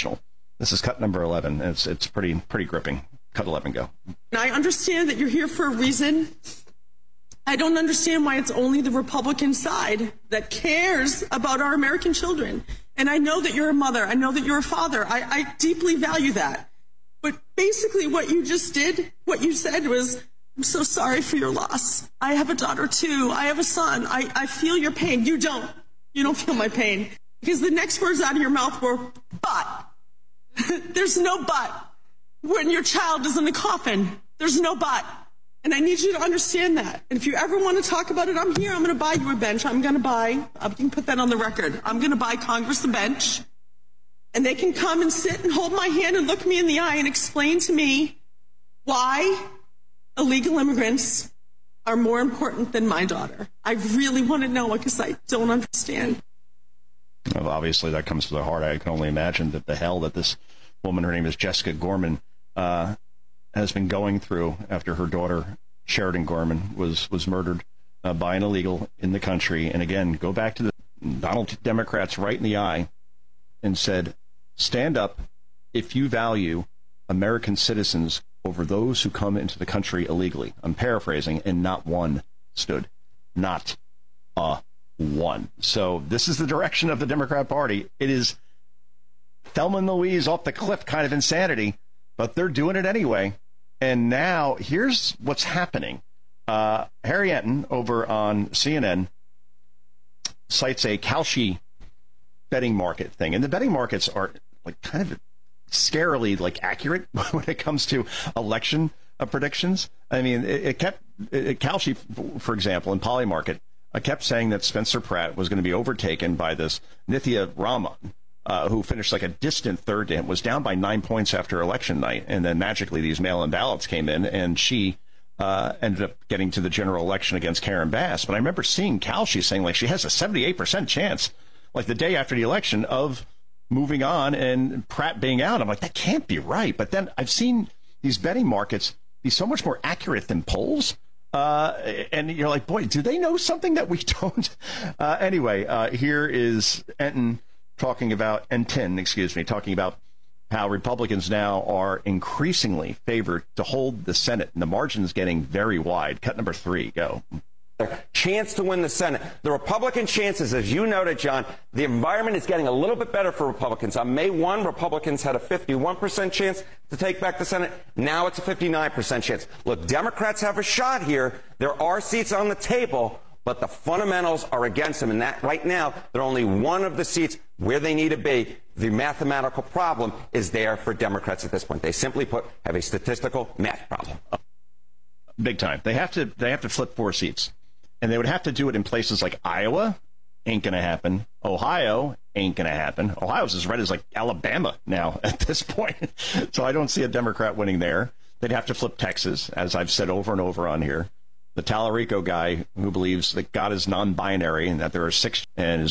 unconventional. This is cut number 11. It's pretty gripping. Cut 11, go. I understand that you're here for a reason. I don't understand why it's only the Republican side that cares about our American children. And I know that you're a mother. I know that you're a father. I deeply value that. But basically what you just did, what you said was, I'm so sorry for your loss. I have a daughter too. I have a son. I feel your pain. You don't. You don't feel my pain. Because the next words out of your mouth were, but. There's no but. When your child is in the coffin, there's no but. And I need you to understand that. And if you ever want to talk about it, I'm here. I'm going to buy you a bench. You can put that on the record. I'm going to buy Congress a bench. And they can come and sit and hold my hand and look me in the eye and explain to me why illegal immigrants are more important than my daughter. I really want to know because I don't understand. Well, obviously, that comes to the heart. I can only imagine that the hell that this woman, her name is Jessica Gorman, has been going through after her daughter, Sheridan Gorman, was murdered by an illegal in the country. And again, go back to the Donald Democrats right in the eye and said, stand up if you value American citizens over those who come into the country illegally. I'm paraphrasing, and not one stood. Not a one. So this is the direction of the Democrat Party. It is Thelma and Louise off the cliff kind of insanity, but they're doing it anyway. And now here's what's happening. Harry Enton over on CNN cites a Kalshi betting market thing. And the betting markets are like kind of scarily like accurate when it comes to election predictions. I mean, Kalshi, for example, in Polymarket, kept saying that Spencer Pratt was going to be overtaken by this Nithya Raman, who finished like a distant third to him, was down by 9 points after election night. And then magically these mail-in ballots came in, and she ended up getting to the general election against Karen Bass. But I remember seeing Kalshi saying like she has a 78% chance, like the day after the election, of moving on and Pratt being out. I'm like, that can't be right. But then I've seen these betting markets be so much more accurate than polls. And you're like, boy, do they know something that we don't? Anyway, here is Enton talking about how Republicans now are increasingly favored to hold the Senate, and the margin's getting very wide. Cut number 3, go. Chance to win the Senate. The Republican chances, as you noted, John, the environment is getting a little bit better for Republicans. On May 1, Republicans had a 51% chance to take back the Senate. Now it's a 59% chance. Look, Democrats have a shot here. There are seats on the table, but the fundamentals are against them. And that right now, they're only one of the seats where they need to be. The mathematical problem is there for Democrats at this point. They simply put, have a statistical math problem. Big time. They have to flip 4 seats. And they would have to do it in places like Iowa. Ain't going to happen. Ohio ain't going to happen. Ohio's as red as like Alabama now at this point. So I don't see a Democrat winning there. They'd have to flip Texas, as I've said over and over on here. The Tallarico guy who believes that God is non-binary and that there are 6 and is